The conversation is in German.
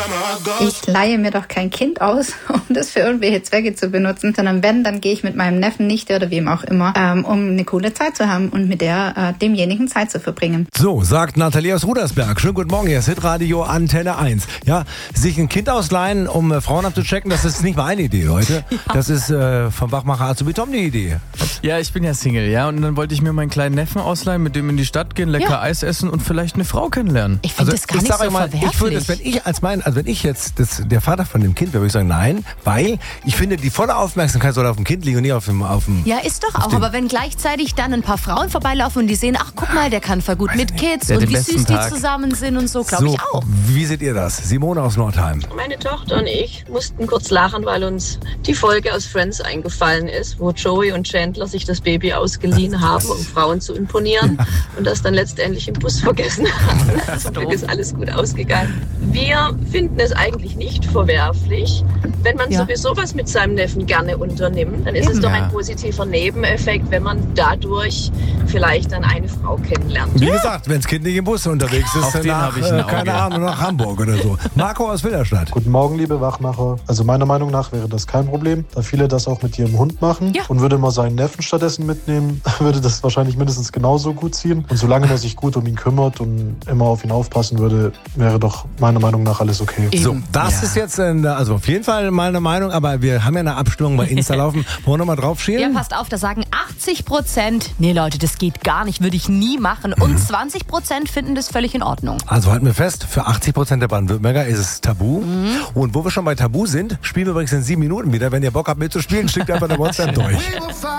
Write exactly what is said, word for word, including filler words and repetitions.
Ich leihe mir doch kein Kind aus, um das für irgendwelche Zwecke zu benutzen, sondern wenn, dann gehe ich mit meinem Neffen, Nichte oder wem auch immer, ähm, um eine coole Zeit zu haben und mit der äh, demjenigen Zeit zu verbringen. So, sagt Nathalie aus Rudersberg. Schönen guten Morgen, hier ist Hitradio Antenne eins. Ja, sich ein Kind ausleihen, um äh, Frauen abzuchecken, das ist nicht meine Idee, Leute. Ja. Das ist äh, vom Wachmacher Azubi Tom die Idee. Ja, ich bin ja Single, ja, und dann wollte ich mir meinen kleinen Neffen ausleihen, mit dem in die Stadt gehen, lecker ja. Eis essen und vielleicht eine Frau kennenlernen. Ich finde also, das gar nicht so mal, verwerflich. Ich würde das, wenn ich als mein, also wenn ich jetzt das, der Vater von dem Kind wäre, würde ich sagen, nein, weil ich finde, die volle Aufmerksamkeit soll auf dem Kind liegen und nicht auf dem, auf dem Ja, ist doch auch, aber wenn gleichzeitig dann ein paar Frauen vorbeilaufen und die sehen, ach, guck mal, der kann voll gut mit Kids und wie süß Tag. die zusammen sind und so, glaube so, ich auch. Wie seht ihr das? Simone aus Nordheim. Meine Tochter und ich mussten kurz lachen, weil uns die Folge aus Friends eingefallen ist, wo Joey und Chandler sich das Baby ausgeliehen haben, um Frauen zu imponieren und das dann letztendlich im Bus vergessen haben. Zum Glück ist alles gut ausgegangen. Wir finden es eigentlich nicht verwerflich. Wenn man ja. sowieso was mit seinem Neffen gerne unternimmt, dann ist Eben. es doch ein positiver Nebeneffekt, wenn man dadurch vielleicht dann eine Frau kennenlernt. Wie gesagt, wenn das Kind nicht im Bus unterwegs ist, dann nach, äh, keine Ahnung, nach Hamburg oder so. Marco aus Wilderstadt. Guten Morgen, liebe Wachmacher. Also meiner Meinung nach wäre das kein Problem, da viele das auch mit ihrem Hund machen. Ja. Und würde man seinen Neffen stattdessen mitnehmen, würde das wahrscheinlich mindestens genauso gut ziehen. Und solange man sich gut um ihn kümmert und immer auf ihn aufpassen würde, wäre doch meiner Meinung nach alles okay. Eben. So, das ja. ist jetzt, ein, also auf jeden Fall meine Meinung, aber wir haben ja eine Abstimmung bei Insta laufen. Wollen wir nochmal drauf schielen? Ja, passt auf, da sagen achtzig Prozent, nee Leute, das geht gar nicht, würde ich nie machen. Und mhm. zwanzig Prozent finden das völlig in Ordnung. Also halten wir fest, für achtzig Prozent der Baden-Württemberger ist es tabu. Mhm. Und wo wir schon bei Tabu sind, spielen wir übrigens in sieben Minuten wieder. Wenn ihr Bock habt mitzuspielen, schickt einfach eine WhatsApp durch.